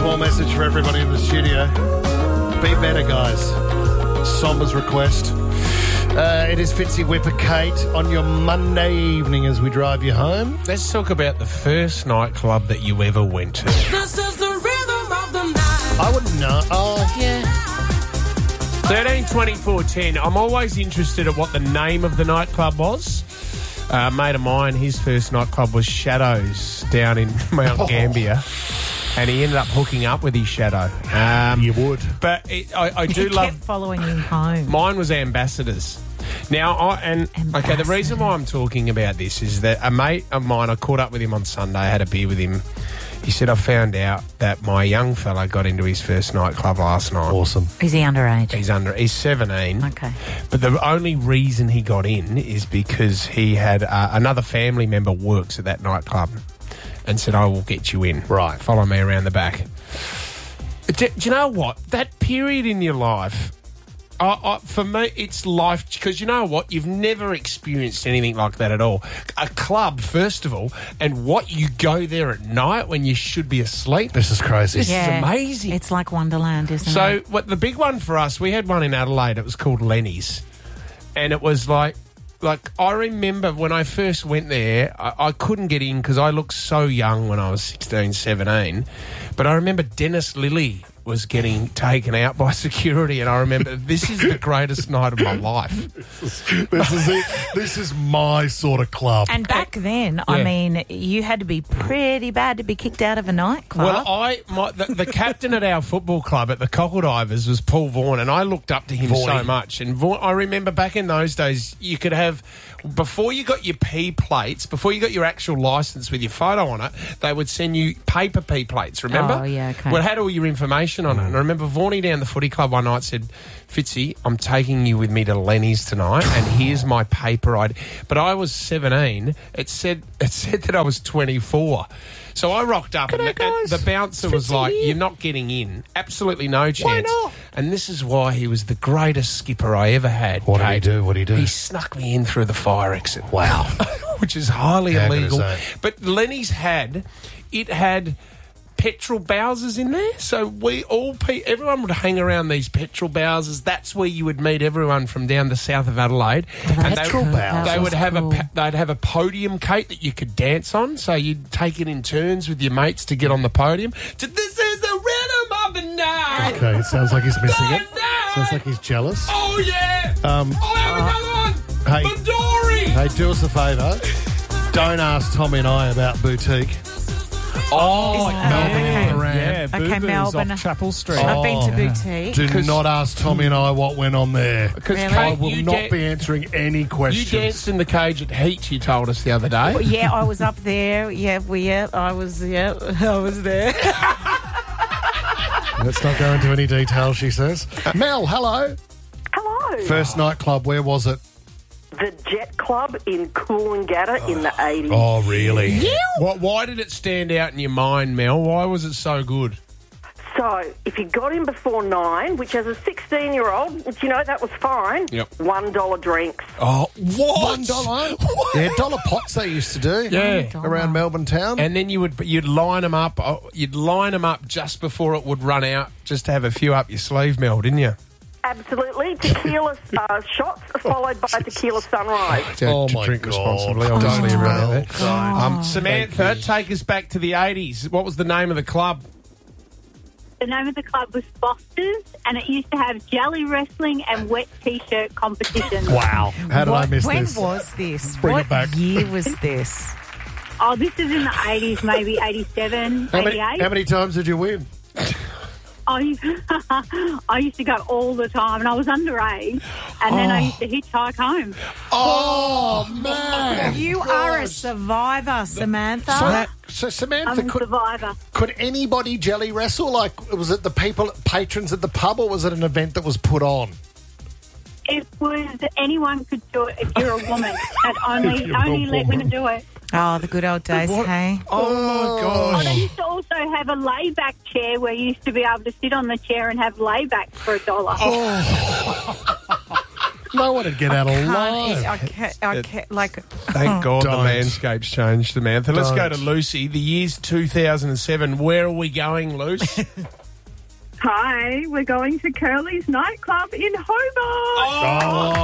Small message for everybody in the studio. Be better, guys. Somber's request. It is Fitzy Whipper Kate on your Monday evening as we drive you home. Let's talk about the first nightclub that you ever went to. This is the rhythm of the night. I wouldn't know. Oh, yeah. 13, 24, 10. I'm always interested at what the name of the nightclub was. A mate of mine, his first nightclub was Shadows down in Mount Gambier. And he ended up hooking up with his shadow. You would. But I do He love... kept following him home. Mine was Ambassadors. Now, okay, the reason why I'm talking about this is that a mate of mine, I caught up with him on Sunday, I had a beer with him. He said, I found out that my young fella got into his first nightclub last night. Awesome. Is he underage? He's 17. Okay. But the only reason he got in is because he had another family member works at that nightclub and said, I will get you in. Right. Follow me around the back. Do you know what? That period in your life... for me, it's life, because you know what? You've never experienced anything like that at all. A club, first of all, and what you go there at night when you should be asleep. This is crazy. This is amazing. It's like Wonderland, isn't So, it? what the big one for us, we had one in Adelaide. It was called Lenny's, and it was like I remember when I first went there, I couldn't get in because I looked so young when I was 16, 17. But I remember Dennis Lilly was getting taken out by security, and I remember this is the greatest night of my life. This is it. This is my sort of club. And back then, I mean, you had to be pretty bad to be kicked out of a nightclub. Well, the captain at our football club at the Cockedivers was Paul Vaughan, and I looked up to him so much. And Vaughan, I remember back in those days, you could have, before you got your P plates, before you got your actual licence with your photo on it, they would send you paper P plates, remember? Oh, yeah, okay. Well, it had all your information on it. And I remember Vaughanie down the footy club one night said, Fitzy, I'm taking you with me to Lenny's tonight, and here's my paper ID. But I was 17. It said that I was 24. So I rocked up, and the bouncer was like, you're not getting in. Absolutely no chance. Why not? And this is why he was the greatest skipper I ever had. What did he do? What did he do? He snuck me in through the fire exit. Wow. Which is highly illegal. But But Lenny's had petrol Bowsers in there, so everyone would hang around these petrol Bowsers. That's where you would meet everyone from down the south of Adelaide. Petrol Bowsers. They would have they'd have a podium, Kate, that you could dance on. So you'd take it in turns with your mates to get on the podium. So this is the rhythm of the night. Okay, it sounds like he's missing it. Sounds like he's jealous. Oh yeah. I'll have another one. Hey, Midori. Hey, do us a favour. Don't ask Tommy and I about Boutique. Oh, Melbourne Moran. Yeah, Okay, Boo-Boo's Melbourne. off Chapel Street. I've been to Boutique. Do not ask Tommy and I what went on there. Because Really? I will not be answering any You questions. danced in the cage at Heat, you told us the other day. Well, yeah, I was up there. I was there. Let's not go into any detail, she says. Mel, hello. Hello. First nightclub, where was it? The Jet Club in Coolangatta in the 80s. Oh, really? Why did it stand out in your mind, Mel? Why was it so good? So, if you got in before 9, which as a 16-year-old, which, that was fine, Yep. $1 drinks. Oh, what? $1? Yeah, dollar pots they used to do. Yeah. Around Melbourne town. And then you'd line them up. You'd line them up just before it would run out, just to have a few up your sleeve, Mel, didn't you? Absolutely. Tequila shots followed by tequila sunrise. Oh, to my drink God. responsibly, obviously. Don't. around Don't. there. Samantha, take us back to the 80s. What was the name of the club? The name of the club was Foster's, and it used to have jelly wrestling and wet T-shirt competitions. Wow. How did I miss when this? was this? Bring what it back. year was this? Oh, this is in the 80s, maybe 87, 88. How many times did you win? I used to go all the time, and I was underage, and then I used to hitchhike home. Oh, man. You are a survivor, Samantha. So I'm Samantha, a survivor. could anybody jelly wrestle? Like, was it the patrons at the pub, or was it an event that was put on? It was anyone could do it if you're a woman, and only let women do it. Oh, the good old days, hey? Oh, my gosh. They used to also have a layback chair where you used to be able to sit on the chair and have laybacks for $1. No one would get out alive. I can't, like, Thank God the Don't. landscape's changed, Samantha. Let's go to Don't. Lucy. The year's 2007. Where are we going, Luce? Hi, we're going to Curly's nightclub in Oh,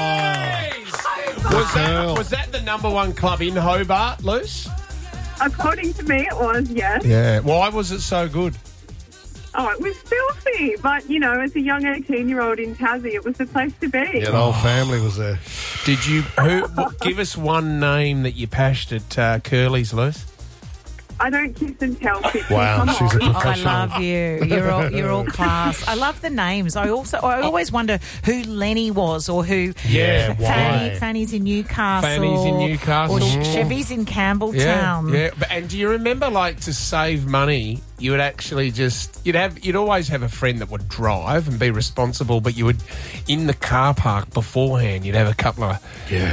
Girl. was that the number one club in Hobart, Luce? According to me, it was, yes. Yeah. Why was it so good? Oh, it was filthy. But, you know, as a young 18-year-old in Tassie, it was the place to be. Yeah, the whole family was there. Did you give us one name that you pashed at Curly's, Luce? I don't kiss and tell. Picture. Wow, Come she's a on. I professional. love you. You're all class. I love the names. I always wonder who Lenny was or who Yeah, why? Fanny's in Newcastle. Fanny's in Newcastle. Or Chevy's in Campbelltown. Yeah. And do you remember, like, to save money, you would actually you'd always have a friend that would drive and be responsible, but you would, in the car park beforehand, you'd have a couple of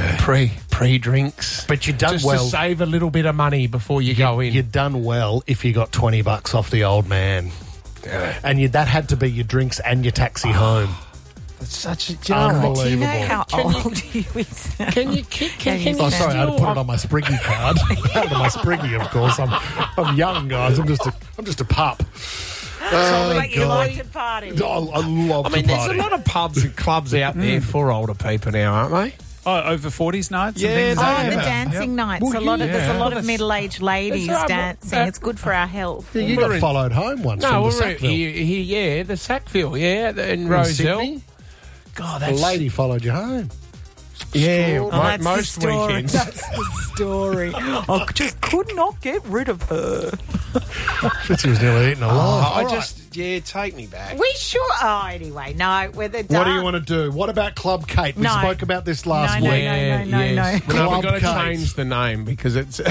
pre-drinks. But you'd done just well. to save a little bit of money before you go in. You'd done well if you got $20 off the old man. And that had to be your drinks and your taxi home. It's such a Unbelievable. Do you know how old he is? Can you can Oh, you sorry, I had to still- put it on my Spriggy card. I had it on my Spriggy, of course. I'm young, guys. I'm just a pup. But you God. like to party. Oh, I love I mean, to there's party. a lot of pubs and clubs out there for older people now, aren't they? Oh, over 40s nights? Yeah, and things they like Oh, the that. dancing nights. Well, There's a lot yeah. of middle-aged ladies That's right, dancing. It's good for our health. Yeah, you We're got in- followed home once No, from the we're Sackville. yeah, the Sackville, in In Roselle. Sydney? God, A that's lady followed you home. yeah. Oh, that's the most story. weekends. That's the story. I just could not get rid of her. Fitzy was nearly eaten alive. I All right. just take me back. We sure. Oh, anyway, no. We're the What do you want to do? What about Club Kate? We No. spoke about this last No, week. no. No, Club we've got to Kate. change the name because it's.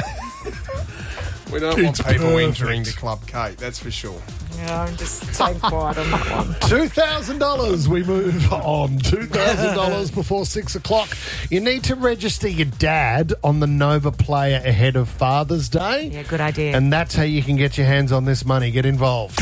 We don't It's want people perfect. entering the Club Kate, that's for sure. Yeah, I'm just staying quiet on that one. $2,000. We move on. $2,000 before 6 o'clock. You need to register your dad on the Nova Player ahead of Father's Day. Yeah, good idea. And that's how you can get your hands on this money. Get involved.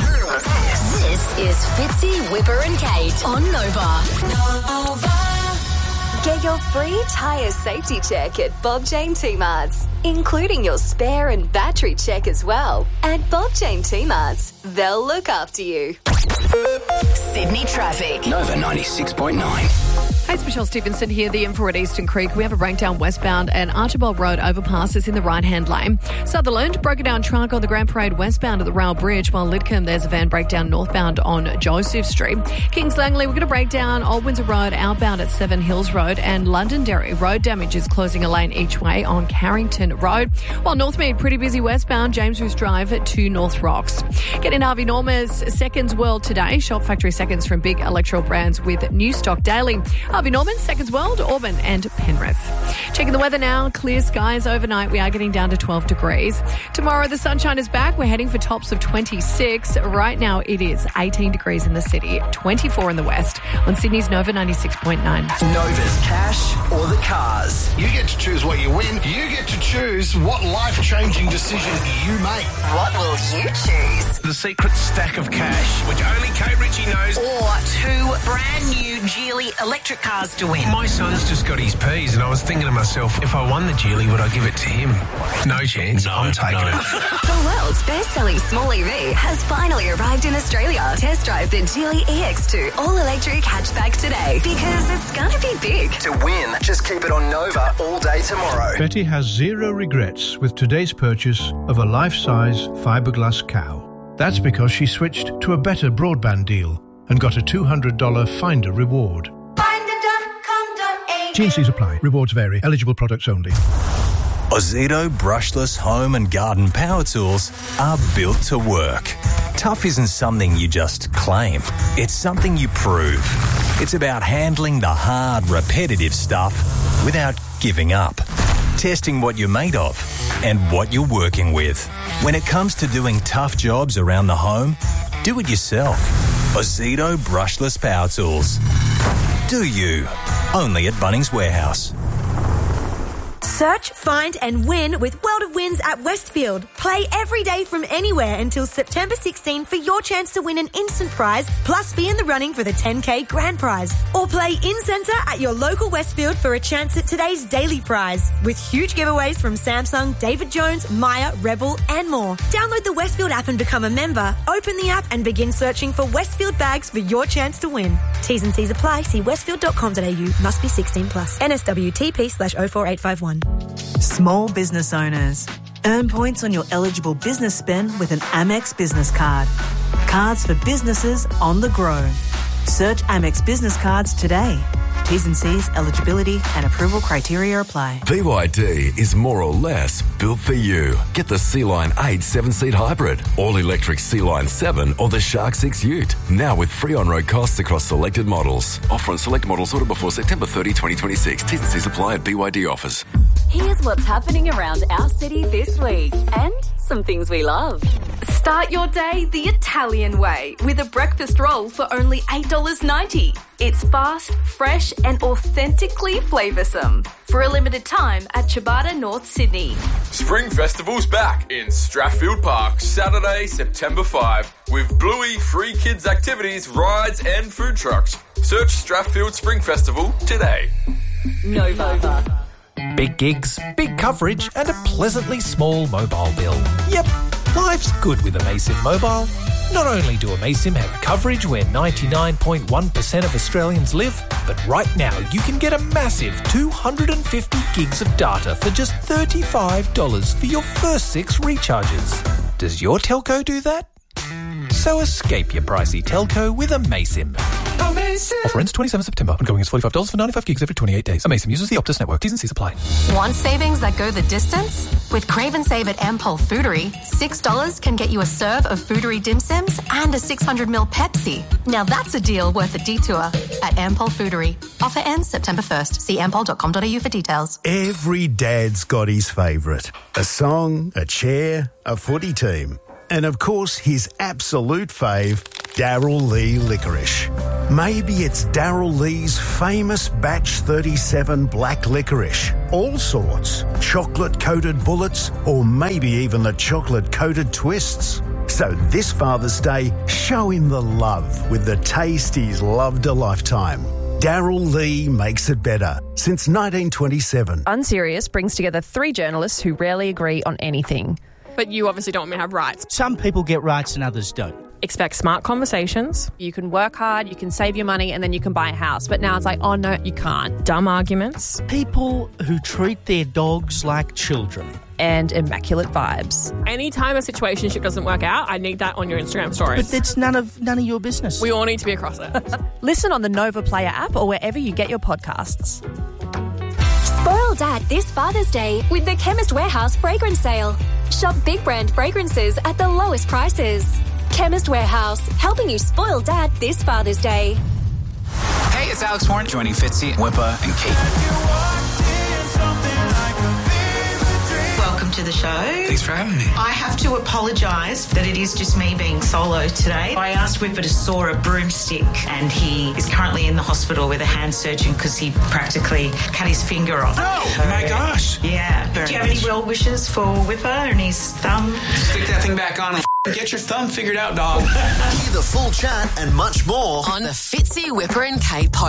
This is Fitzy, Whipper and Kate on Nova. Get your free tyre safety check at Bob Jane T-Marts, including your spare and battery check as well. At Bob Jane T-Marts, they'll look after you. Sydney traffic. Nova 96.9. Hey, it's Michelle Stevenson here, the info at Eastern Creek. We have a breakdown westbound and Archibald Road overpasses in the right-hand lane. Sutherland, broken down truck on the Grand Parade westbound at the Rail Bridge, while Lidcombe, there's a van breakdown northbound on Joseph Street. Kings Langley, we're going to break down Old Windsor Road outbound at Seven Hills Road, and Londonderry road damage is closing a lane each way on Carrington Road, while Northmead, pretty busy westbound, James Roos Drive to North Rocks. Get in Harvey Norma's Seconds World today. Shop factory seconds from big electoral brands with new stock daily. Harvey Norman, Seconds World, Auburn and Penrith. Checking the weather now. Clear skies overnight. We are getting down to 12 degrees. Tomorrow the sunshine is back. We're heading for tops of 26. Right now it is 18 degrees in the city, 24 in the west. On Sydney's Nova 96.9. Nova's cash or the cars. You get to choose what you win. You get to choose what life-changing decision you make. What will you choose? The secret stack of cash, which only Kate Ritchie knows. Or 2 brand new Geely electric cars to win. My son's just got his P's, and I was thinking to myself, if I won the Geely, would I give it to him? No chance. I'm taking it. The world's best-selling small EV has finally arrived in Australia. Test drive the Geely EX2 all-electric hatchback today, because it's going to be big. To win, just keep it on Nova all day tomorrow. Betty has zero regrets with today's purchase of a life-size fiberglass cow. That's because she switched to a better broadband deal and got a $200 Finder reward. T&Cs apply. Rewards vary. Eligible products only. Ozito brushless home and garden power tools are built to work. Tough isn't something you just claim. It's something you prove. It's about handling the hard, repetitive stuff without giving up. Testing what you're made of and what you're working with. When it comes to doing tough jobs around the home, do it yourself. Ozito brushless power tools. Do you? Only at Bunnings Warehouse. Search, find and win with World of Wins at Westfield. Play every day from anywhere until September 16 for your chance to win an instant prize, plus be in the running for the 10K grand prize. Or play in-centre at your local Westfield for a chance at today's daily prize, with huge giveaways from Samsung, David Jones, Maya, Rebel and more. Download the Westfield app and become a member. Open the app and begin searching for Westfield bags for your chance to win. T's and C's apply. See westfield.com.au. Must be 16 plus. NSWTP/04851. Small business owners. Earn points on your eligible business spend with an Amex business card. Cards for businesses on the go. Search Amex business cards today. T's and C's, eligibility and approval criteria apply. BYD is more or less built for you. Get the Sea-Line 8 7-seat hybrid, all-electric Sea-Line 7 or the Shark 6 Ute. Now with free on-road costs across selected models. Offer on select models ordered before September 30, 2026. T's and C's apply at BYD offers. Here's what's happening around our city this week and some things we love. Start your day the Italian way with a breakfast roll for only $8.90. It's fast, fresh and authentically flavoursome. For a limited time at Ciabatta, North Sydney. Spring Festival's back in Strathfield Park, Saturday, September 5, with Bluey free kids activities, rides and food trucks. Search Strathfield Spring Festival today. Nova. Big gigs, big coverage and a pleasantly small mobile bill. Yep, life's good with Amaysim Mobile. Not only do Amaysim have coverage where 99.1% of Australians live, but right now you can get a massive 250 gigs of data for just $35 for your first 6 recharges. Does your telco do that? So escape your pricey telco with Amaysim. Offer ends 27 September. Ongoing is $45 for 95 gigs every 28 days. Amaysim uses the Optus network. T's and C's apply. Want savings that go the distance? With Crave and Save at Ampol Foodery, $6 can get you a serve of Foodery dim sims and a 600ml Pepsi. Now that's a deal worth a detour at Ampol Foodery. Offer ends September 1st. See ampol.com.au for details. Every dad's got his favourite. A song, a chair, a footy team. And of course, his absolute fave, Darryl Lea Licorice. Maybe it's Darryl Lee's famous Batch 37 black licorice. All sorts. Chocolate-coated bullets, or maybe even the chocolate-coated twists. So this Father's Day, show him the love with the taste he's loved a lifetime. Darryl Lea makes it better since 1927. Unserious brings together 3 journalists who rarely agree on anything. But you obviously don't want me to have rights. Some people get rights and others don't. Expect smart conversations. You can work hard, you can save your money, and then you can buy a house. But now it's like, oh no, you can't. Dumb arguments. People who treat their dogs like children. And immaculate vibes. Anytime a situationship doesn't work out, I need that on your Instagram stories. But that's none of your business. We all need to be across it. Listen on the Nova Player app or wherever you get your podcasts. Spoil Dad this Father's Day with the Chemist Warehouse fragrance sale. Shop big brand fragrances at the lowest prices. Chemist Warehouse, helping you spoil Dad this Father's Day. Hey, it's Alex Warren joining Fitzy, Whipper and Kate. Welcome to the show. Thanks for having me. I have to apologise that it is just me being solo today. I asked Whipper to saw a broomstick and he is currently in the hospital with a hand surgeon because he practically cut his finger off. Oh my gosh. Yeah. Do you have any well wishes for Whipper and his thumb? Stick that thing back on and get your thumb figured out, dog. Hear the full chat and much more on the Fitzy, Whipper and Kate podcast.